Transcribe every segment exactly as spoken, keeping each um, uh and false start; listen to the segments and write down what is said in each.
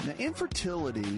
Now, infertility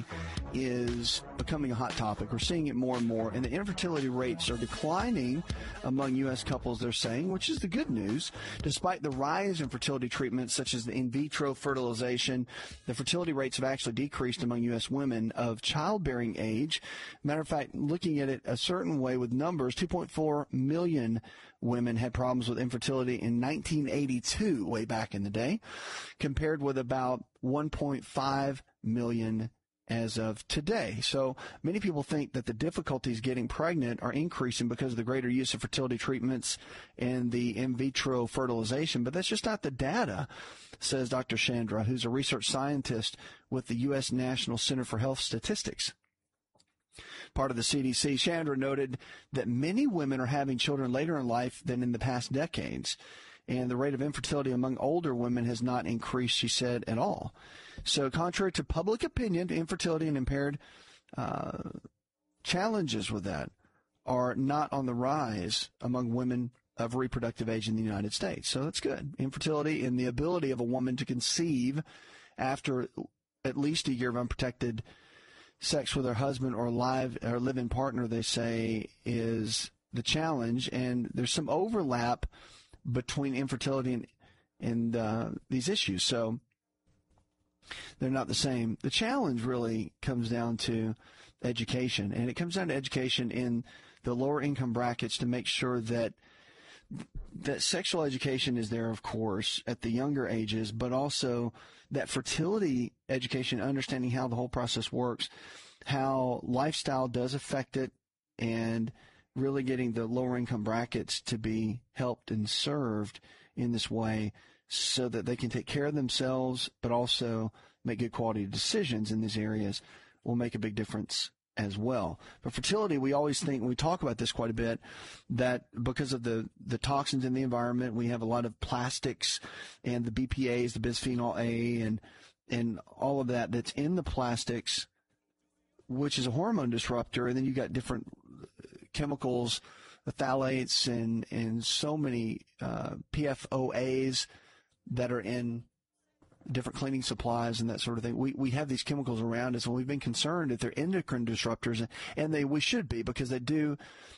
is becoming a hot topic. We're seeing it more and more, and the infertility rates are declining among U S couples, they're saying, which is the good news. Despite the rise in fertility treatments such as the in vitro fertilization, the fertility rates have actually decreased among U S women of childbearing age. Matter of fact, looking at it a certain way with numbers, two point four million women had problems with infertility in nineteen eighty-two, way back in the day, compared with about one point five million as of today. So many people think that the difficulties getting pregnant are increasing because of the greater use of fertility treatments and the in vitro fertilization, but that's just not the data, says Doctor Chandra, who's a research scientist with the U S National Center for Health Statistics. Part of the C D C. Chandra noted that many women are having children later in life than in the past decades, and the rate of infertility among older women has not increased, she said, at all. So contrary to public opinion, infertility and impaired uh, challenges with that are not on the rise among women of reproductive age in the United States. So that's good. Infertility and the ability of a woman to conceive after at least a year of unprotected sex with her husband or live or live-in partner, they say, is the challenge. And there's some overlap between infertility and, and uh, these issues. So they're not the same. The challenge really comes down to education, and it comes down to education in the lower income brackets to make sure that that sexual education is there, of course, at the younger ages, but also that fertility education, understanding how the whole process works, how lifestyle does affect it, and really getting the lower income brackets to be helped and served in this way so that they can take care of themselves, but also make good quality decisions in these areas will make a big difference as well. But fertility, we always think, we talk about this quite a bit, that because of the, the toxins in the environment, we have a lot of plastics and the B P As, the bisphenol A, and, and all of that that's in the plastics, which is a hormone disruptor. And then you got different chemicals, the phthalates, and, and so many, uh, P F O As that are in different cleaning supplies and that sort of thing. We we have these chemicals around us, and we've been concerned if they're endocrine disruptors, and they we should be, because they do